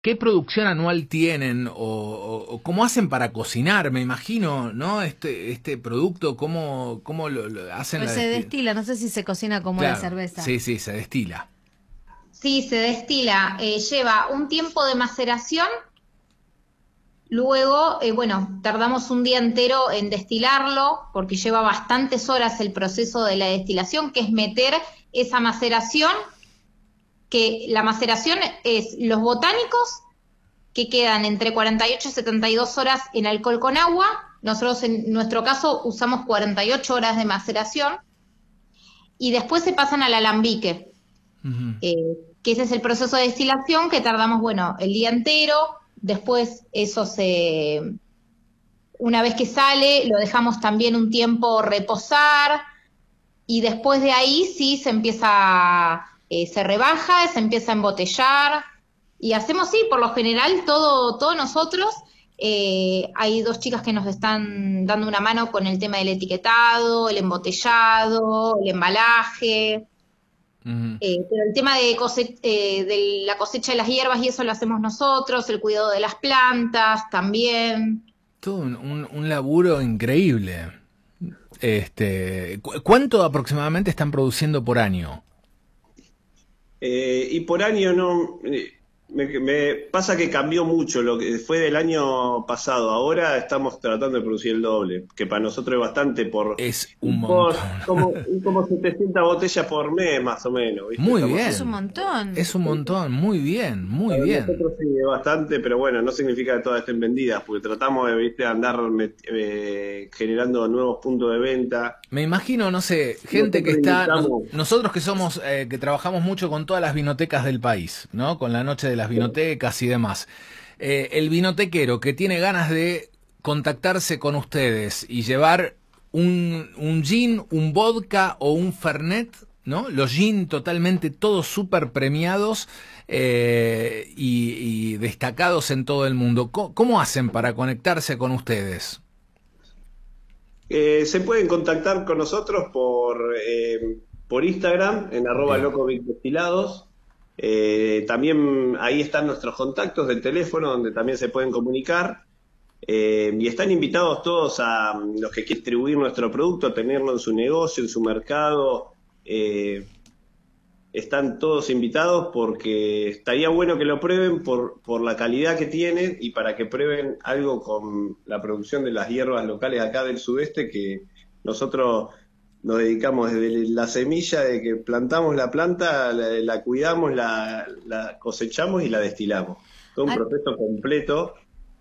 ¿Qué producción anual tienen o cómo hacen para cocinar? Me imagino, ¿no? Este producto, ¿cómo lo hacen Pues la se destilación? destila, no sé si se cocina como la Claro, cerveza. sí, sí, se destila. Sí, se destila, lleva un tiempo de maceración, luego, bueno, tardamos un día entero en destilarlo porque lleva bastantes horas el proceso de la destilación, que es meter esa maceración, que la maceración es los botánicos que quedan entre 48 y 72 horas en alcohol con agua. Nosotros en nuestro caso usamos 48 horas de maceración y después se pasan al alambique, Ujú. que ese es el proceso de destilación que tardamos, bueno, el día entero. Después eso una vez que sale, lo dejamos también un tiempo reposar y después de ahí sí se empieza, se rebaja, se empieza a embotellar y hacemos sí, por lo general todo nosotros. Hay dos chicas que nos están dando una mano con el tema del etiquetado, el embotellado, el embalaje. Ujú. Pero el tema de la cosecha de las hierbas y eso lo hacemos nosotros, el cuidado de las plantas también. Todo un laburo increíble. ¿Cuánto aproximadamente están produciendo por año? Y por año no, me pasa que cambió mucho lo que fue del año pasado. Ahora estamos tratando de producir el doble, que para nosotros es bastante Es un montón. como 700 botellas por mes más o menos, ¿viste? Muy Estamos Es un bien. montón. Es un montón. Muy bien, muy para bien. nosotros sí, es bastante, pero bueno, no significa que todas estén vendidas, porque tratamos de, ¿viste? Andar generando nuevos puntos de venta. Me imagino, no sé, gente que Nosotros está, invitamos. nosotros que somos, que trabajamos mucho con todas las vinotecas del país, ¿no? Con la noche de las vinotecas y demás. El vinotequero que tiene ganas de contactarse con ustedes y llevar un gin, un vodka o un fernet, ¿no? Los gin totalmente todos súper premiados y destacados en todo el mundo. ¿Cómo hacen para conectarse con ustedes? Se pueden contactar con nosotros por Instagram, en Bien. @locovicdestilados. También ahí están nuestros contactos del teléfono, donde también se pueden comunicar. Y están invitados todos a los que quieren distribuir nuestro producto, a tenerlo en su negocio, en su mercado. Están todos invitados porque estaría bueno que lo prueben por la calidad que tiene y para que prueben algo con la producción de las hierbas locales acá del sudeste, que nosotros nos dedicamos desde la semilla de que plantamos la planta, la cuidamos, la cosechamos y la destilamos. Todo un Ah, proceso completo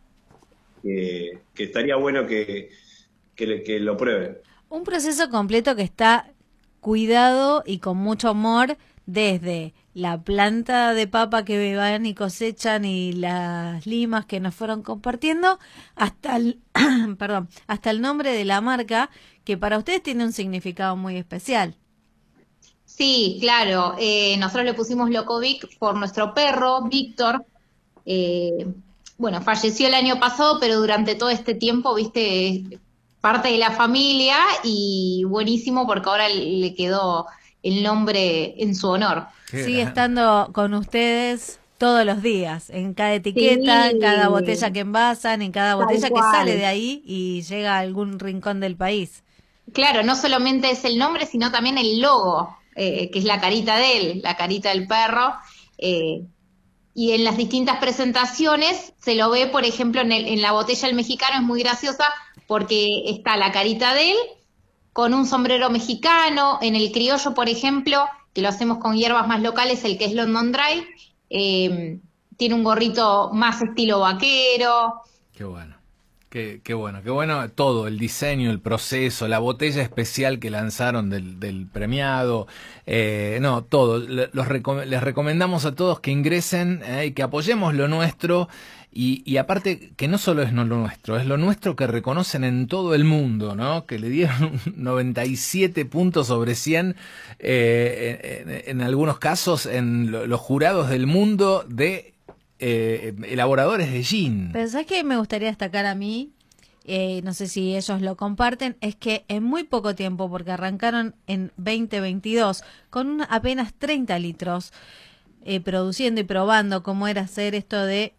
que estaría bueno que lo prueben. un proceso completo que está cuidado y con mucho amor desde la planta de papa que van y cosechan y las limas que nos fueron compartiendo hasta el, perdón, hasta el nombre de la marca que para ustedes tiene un significado muy especial. Sí, claro. Nosotros le pusimos Locovic por nuestro perro, Víctor. Eh, bueno, falleció el año pasado, pero durante todo este tiempo, viste, parte de la familia y buenísimo porque ahora le quedó el nombre en su honor. Qué Sigue grande. estando con ustedes todos los días, en cada etiqueta, en cada botella Sí, que envasan, en cada tal botella que sale de cual. ahí y llega a algún rincón del país. Claro, no solamente es el nombre, sino también el logo, que es la carita de él, la carita del perro. eh, y en las distintas presentaciones se lo ve, por ejemplo, en la botella del mexicano es muy graciosa porque está la carita de él con un sombrero mexicano. En el criollo, por ejemplo, que lo hacemos con hierbas más locales, el que es London Dry, eh, tiene un gorrito más estilo vaquero. Qué bueno. Qué bueno todo, el diseño, el proceso, la botella especial que lanzaron del premiado, no, todo. Les recomendamos a todos que ingresen y que apoyemos lo nuestro y aparte que no solo es no lo nuestro, es lo nuestro que reconocen en todo el mundo, ¿no? Que le dieron un 97 puntos sobre 100 en algunos casos en los jurados del mundo de elaboradores de gin. Pero ¿sabes qué me gustaría destacar a mí? No sé si ellos lo comparten, es que en muy poco tiempo, porque arrancaron en 2022 con apenas 30 litros, produciendo y probando cómo era hacer esto de